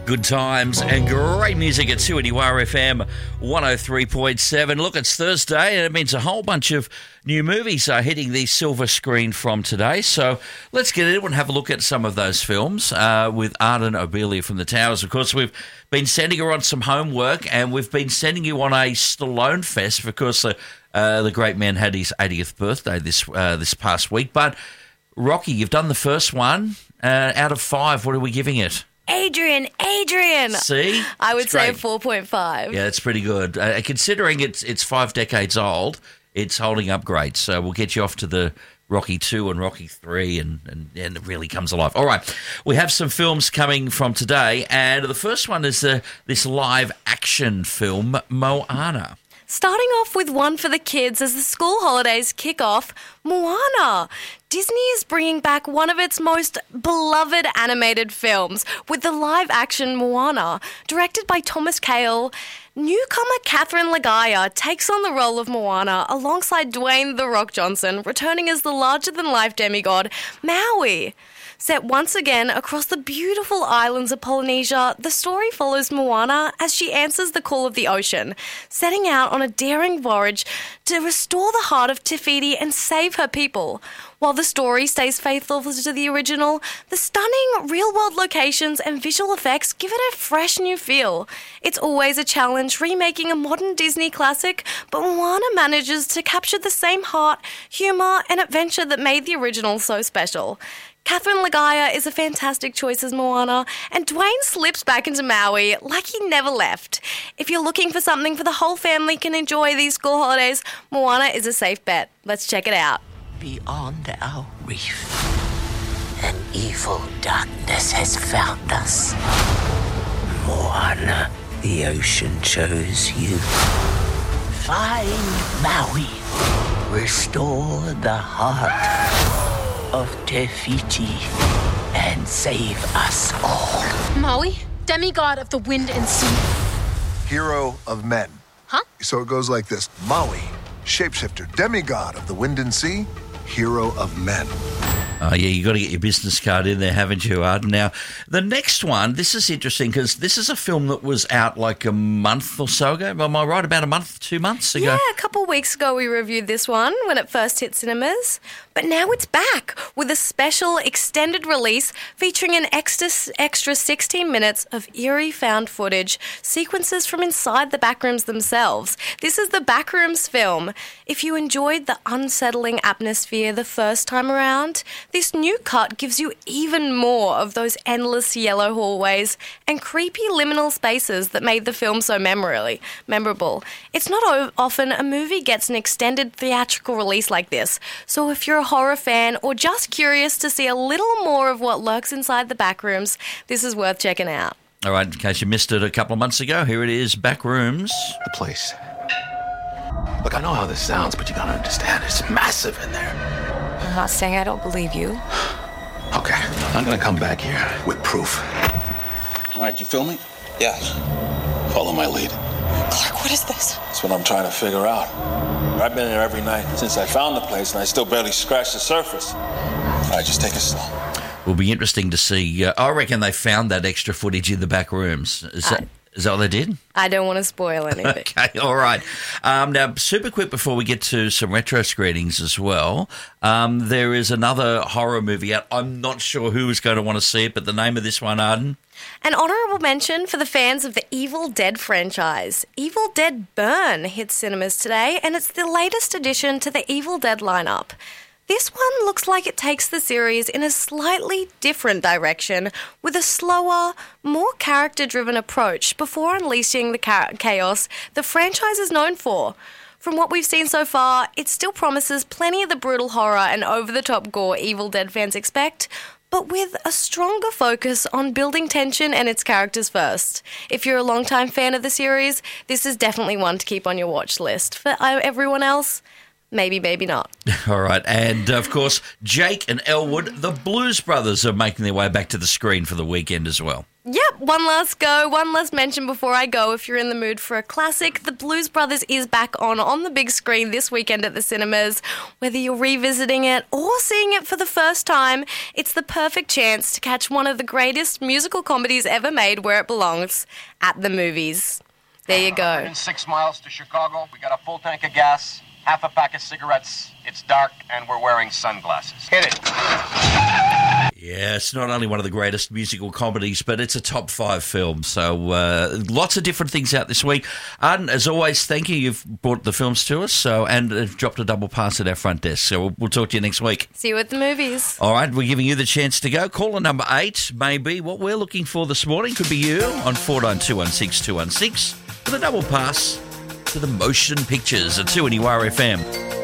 Good times and great music at 2NUR FM 103.7. Look, it's Thursday and it means a whole bunch of new movies are hitting the silver screen from today. So let's get into it and have a look at some of those films with Arden Obelia from The Towers. Of course, we've been sending her on some homework and we've been sending you on a Stallone Fest because the great man had his 80th birthday this past week. But Rocky, you've done the first one. Out of 5, what are we giving it? Adrian. See? I would say a 4.5. Yeah, it's pretty good. Considering it's 5 decades old, it's holding up great. So we'll get you off to the Rocky 2 and Rocky 3 and it really comes alive. All right, we have some films coming from today, and the first one is this live-action film, Moana. Starting off with one for the kids as the school holidays kick off, Moana. Disney is bringing back one of its most beloved animated films with the live-action Moana. Directed by Thomas Kail, newcomer Catherine Legaya takes on the role of Moana alongside Dwayne "The Rock" Johnson, returning as the larger-than-life demigod Maui. Set once again across the beautiful islands of Polynesia, the story follows Moana as she answers the call of the ocean, setting out on a daring voyage to restore the heart of Te Fiti and save her people. While the story stays faithful to the original, the stunning real-world locations and visual effects give it a fresh new feel. It's always a challenge remaking a modern Disney classic, but Moana manages to capture the same heart, humour and adventure that made the original so special. Catherine Legaya is a fantastic choice as Moana, and Dwayne slips back into Maui like he never left. If you're looking for something for the whole family can enjoy these school holidays, Moana is a safe bet. Let's check it out. Beyond our reef, an evil darkness has found us. Moana, the ocean chose you. Find Maui. Restore the heart of Te Fiti and save us all. Maui, demigod of the wind and sea. Hero of men. Huh? So it goes like this. Maui, shapeshifter, demigod of the wind and sea, hero of men. Oh, yeah, you got to get your business card in there, haven't you, Arden? Now, the next one, this is interesting because this is a film that was out like a month or so ago. Am I right? About a month, 2 months ago? Yeah, a couple of weeks ago we reviewed this one when it first hit cinemas. But now it's back with a special extended release featuring an extra 16 minutes of eerie found footage, sequences from inside the backrooms themselves. This is the Backrooms film. If you enjoyed the unsettling atmosphere the first time around, this new cut gives you even more of those endless yellow hallways and creepy liminal spaces that made the film so memorable. It's not often a movie gets an extended theatrical release like this, so if you're a horror fan or just curious to see a little more of what lurks inside the backrooms, this is worth checking out. All right, in case you missed it a couple of months ago, here it is, Backrooms. The place. Look, I know how this sounds, but you gotta understand, it's massive in there. I'm not saying I don't believe you. Okay, I'm gonna come back here with proof. All right, you feel me? Yeah. Follow my lead. Clark, what is this? That's what I'm trying to figure out. I've been here every night since I found the place, and I still barely scratched the surface. All right, just take it slow. Will be interesting to see. I reckon they found that extra footage in the back rooms. Is that what they did? I don't want to spoil anything. Okay, all right. Now, super quick before we get to some retro screenings as well, there is another horror movie out. I'm not sure who is going to want to see it, but the name of this one, Arden? An honourable mention for the fans of the Evil Dead franchise. Evil Dead Burn hits cinemas today, and it's the latest addition to the Evil Dead lineup. This one looks like it takes the series in a slightly different direction with a slower, more character-driven approach before unleashing the chaos the franchise is known for. From what we've seen so far, it still promises plenty of the brutal horror and over-the-top gore Evil Dead fans expect, but with a stronger focus on building tension and its characters first. If you're a long-time fan of the series, this is definitely one to keep on your watch list. For everyone else, Maybe, maybe not. All right. And, of course, Jake and Elwood, the Blues Brothers, are making their way back to the screen for the weekend as well. Yep, one last go, one last mention before I go. If you're in the mood for a classic, The Blues Brothers is back on the big screen this weekend at the cinemas. Whether you're revisiting it or seeing it for the first time, it's the perfect chance to catch one of the greatest musical comedies ever made where it belongs, at the movies. There you go. 106 miles to Chicago. We got a full tank of gas, half a pack of cigarettes. It's dark, and we're wearing sunglasses. Hit it. Yeah, it's not only one of the greatest musical comedies, but it's a top 5 film. So lots of different things out this week. Arden, as always, thank you. You've brought the films to us and dropped a double pass at our front desk. So we'll talk to you next week. See you at the movies. All right, we're giving you the chance to go. Caller number 8 may be what we're looking for this morning. Could be you on 49216216 with a double pass to the motion pictures at 2NURFM.